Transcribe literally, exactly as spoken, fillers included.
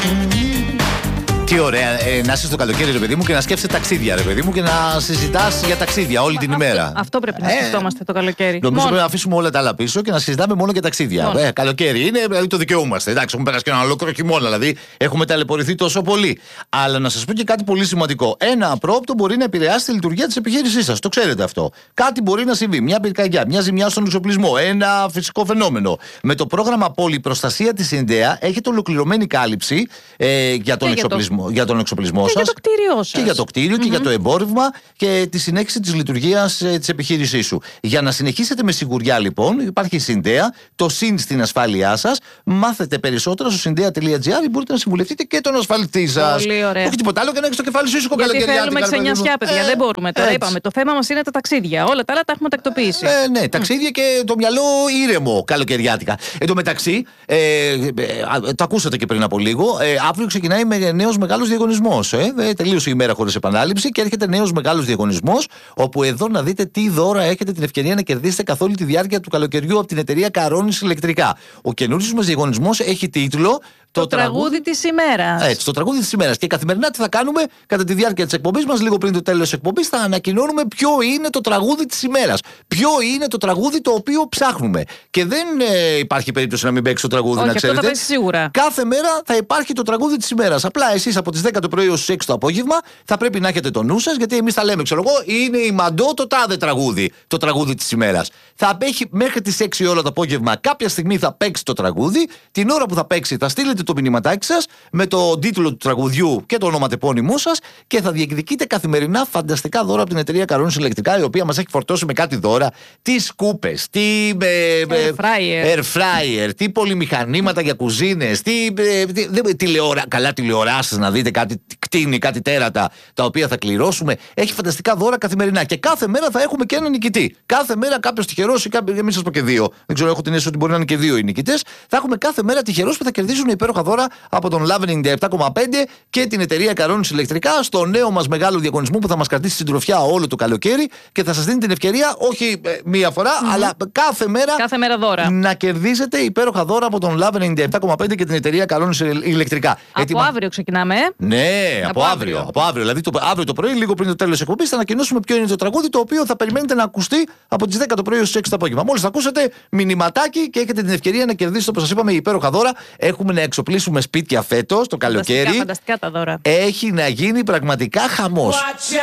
Τι ωραία, ε, να είσαι στο καλοκαίρι, ρε παιδί μου, και να σκέφτεσαι ταξίδια, ρε παιδί μου, και να συζητάς για ταξίδια όλη την αυτό, ημέρα. Αυτό πρέπει να ε, σκεφτόμαστε το καλοκαίρι. Νομίζω Μόνο. πρέπει να αφήσουμε όλα τα άλλα πίσω και να συζητάμε μόνο για ταξίδια. Ε, καλοκαίρι είναι, δηλαδή το δικαιούμαστε. Εντάξει, έχουμε περάσει και ένα ολόκληρο χειμώνα, δηλαδή έχουμε ταλαιπωρηθεί τόσο πολύ. Αλλά να σας πω και κάτι πολύ σημαντικό. Ένα απρόοπτο μπορεί να επηρεάσει τη λειτουργία της επιχείρησής σας. Το ξέρετε αυτό. Κάτι μπορεί να συμβεί. Μια πυρκαγιά, μια ζημιά στον εξοπλισμό, ένα φυσικό φαινόμενο. Με το πρόγραμμα Πολυπροστασία της ΙΝΔΕΑ έχετε ολοκληρωμένη κάλυψη ε, για, τον εξοπλισμό, το... για τον εξοπλισμό. Και σας, για το κτίριό σας. Και για το κτίριο mm-hmm. και για το εμπόρευμα και τη συνέχιση της λειτουργίας ε, της επιχείρησής σου. Για να συνεχίσετε με σιγουριά, λοιπόν, υπάρχει η ΣΥΝΔΕΑ, το ΣΥΝ στην ασφάλειά σας. Μάθετε περισσότερα στο συνδέα τελεία τζι άρ, μπορείτε να συμβουλευτείτε και τον ασφαλιστή σας. Πολύ ωραία. Όχι τίποτα άλλο και να έχεις το κεφάλι σου ήσυχο καλοκαιριάτικα. Γιατί θέλουμε ξενιασιά, παιδιά. Ε, δεν μπορούμε. Τώρα έτσι. είπαμε. Το θέμα μας είναι τα ταξίδια. Όλα τα άλλα τα έχουμε τακτοποιήσει. Ε, ναι, ταξίδια και το μυαλό ήρεμο καλοκαιριάτικα. Εν τω μεταξύ, ε, ε, ε, το ακούσατε και πριν από λίγο, ε, αύριο ξεκινάει με νέος μεγάλος διαγωνισμός. Ε, ε, τελείωσε η μέρα χωρίς επανάληψη και έρχεται νέος μεγάλος διαγωνισμός, όπου εδώ να δείτε τι δώρα έχετε την ευκαιρία να κερδίσετε καθ' όλη τη διάρκεια του καλοκαιριού από την εταιρεία Καρώνης Ηλεκτρικά. Ο καινούριος μας διαγωνισμός έχει τίτλο Το, το τραγούδι της ημέρας. Έτσι, το τραγούδι της ημέρας. Και καθημερινά τι θα κάνουμε κατά τη διάρκεια της εκπομπής μας, λίγο πριν το τέλος της εκπομπής, θα ανακοινώνουμε ποιο είναι το τραγούδι της ημέρας. Ποιο είναι το τραγούδι το οποίο ψάχνουμε. Και δεν ε, υπάρχει περίπτωση να μην παίξει το τραγούδι, όχι, να ξέρετε. Αυτό θα παίξει σίγουρα. Κάθε μέρα θα υπάρχει το τραγούδι της ημέρας. Απλά εσείς από τις δέκα το πρωί ως τις έξι το απόγευμα θα πρέπει να έχετε το νου σας, γιατί εμείς θα λέμε, ξέρω εγώ, είναι η Μαντό το τάδε τραγούδι. Το τραγούδι της ημέρας. Θα έχει μέχρι τις έξι ώρα το απόγευμα, κάποια στιγμή θα παίξει το τραγούδι. Την ώρα που θα παίξει θα στείλετε το μηνυματάκι σας με το τίτλο του τραγουδιού και το ονοματεπώνυμό σας και θα διεκδικείτε καθημερινά φανταστικά δώρα από την εταιρεία Καρώνης Ηλεκτρικά, η οποία μας έχει φορτώσει με κάτι δώρα. Τι σκούπες, τι air fryer, air fryer, τι πολυμηχανήματα για κουζίνες, τι, τι, τι τηλεορα... καλά τηλεοράσεις, να δείτε κάτι κτίνη, κάτι τέρατα τα οποία θα κληρώσουμε. Έχει φανταστικά δώρα καθημερινά και κάθε μέρα θα έχουμε και έναν νικητή. Κάθε μέρα κάποιος τυχερός ή κάποιος, μην σας πω και δύο. Δεν ξέρω, έχω την αίσθηση ότι μπορεί να είναι και δύο οι νικητές. Θα έχουμε κάθε μέρα τυχερός που θα κερδίσουν υπέροχα δώρα από τον Love ενενήντα επτά κόμμα πέντε και την εταιρεία Καρώνης Ηλεκτρικά στο νέο μας μεγάλο διαγωνισμό που θα μας κρατήσει συντροφιά όλο το καλοκαίρι και θα σας δίνει την ευκαιρία, όχι ε, μία φορά, mm-hmm. αλλά κάθε μέρα, κάθε μέρα δώρα. Να κερδίζετε υπέροχα δώρα από τον Love ενενήντα επτά κόμμα πέντε και την εταιρεία Καρώνης Ηλεκτρικά. Από Έτοιμα... αύριο ξεκινάμε. Ναι, από, από αύριο. αύριο. Από αύριο. Δηλαδή το, αύριο το πρωί, λίγο πριν το τέλος της εκπομπής, θα ανακοινώσουμε ποιο είναι το τραγούδι το οποίο θα περιμένετε να ακουστεί από τις δέκα το πρωί ως τις έξι το απόγευμα. Μόλις θα ακούσετε μηνυματάκι και έχετε την ευκαιρία να κερδίσετε, όπως σας είπαμε, υπέροχα δώρα. Έχουμε να εξοπλίσουμε σπίτια φέτος το καλοκαίρι. Φανταστικά τα δώρα. Έχει να γίνει πραγματικά χαμός.